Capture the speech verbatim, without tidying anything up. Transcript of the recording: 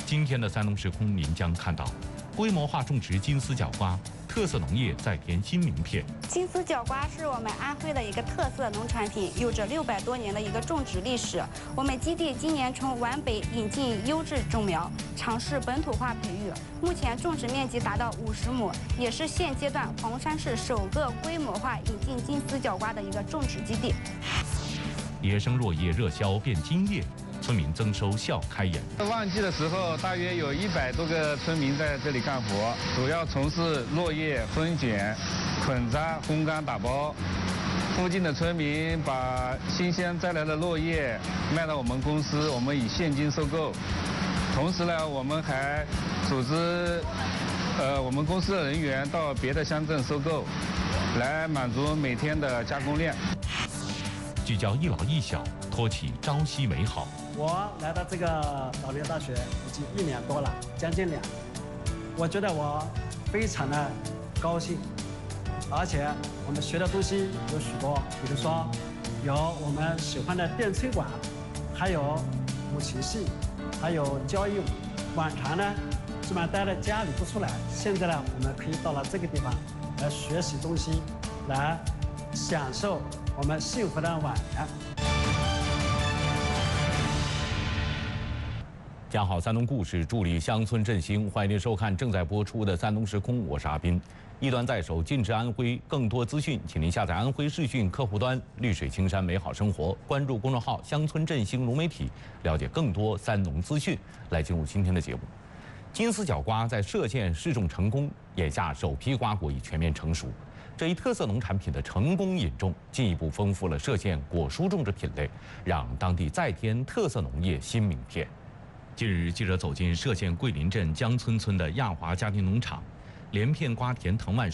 今天的三农时空，您将看到规模化种植金丝角瓜，特色农业再添新名片。 金丝角瓜是我们安徽的一个特色农产品，有着六百多年的一个种植历皖我们基地今年从皖北引进优质种苗，尝试本土化培育，目前种植面积达到五十亩，也是现阶段黄山市首个规模化引进金丝角瓜的一个种植基地。 野生落叶热销变金叶，村民增收笑开颜。 旺季的时候，大约有一百多个村民在这里干活，主要从事落叶分拣、捆扎、烘干、打包。附近的村民把新鲜摘来的落叶卖到我们公司，我们以现金收购。同时呢，我们还组织呃我们公司的人员到别的乡镇收购，来满足每天的加工量。 聚焦一老一小，托起朝夕美好。 我来到这个老林大学已经一年多了，将近两年。我觉得我非常的高兴，而且我们学的东西有许多，比如说有我们喜欢的电吹管，还有五禽戏，还有交谊舞。往常呢，基本上待在家里不出来，现在呢，我们可以到了这个地方来学习东西，来享受我们幸福的晚年。 讲好三农故事，助力乡村振兴。欢迎您收看正在播出的《三农时空》，我是阿斌。一端在手，尽致安徽。更多资讯，请您下载安徽视讯客户端“绿水青山美好生活”，关注公众号“乡村振兴融媒体”，了解更多三农资讯。来进入今天的节目。金丝角瓜在歙县试种成功，眼下首批瓜果已全面成熟。这一特色农产品的成功引种，进一步丰富了歙县果蔬种植品类，让当地再添特色农业新名片。近日，记者走进歙县桂林镇江村村的亚华家庭农场，连片瓜田藤蔓